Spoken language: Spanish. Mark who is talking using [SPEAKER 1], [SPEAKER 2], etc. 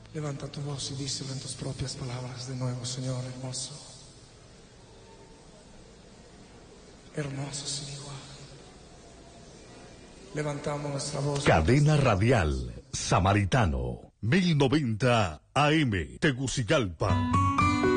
[SPEAKER 1] Levanta tu voz y díselo en tus propias palabras de nuevo, Señor, hermoso. Hermoso sin igual. Levantamos nuestra voz.
[SPEAKER 2] Cadena Radial Samaritano, 1090 AM, Tegucigalpa.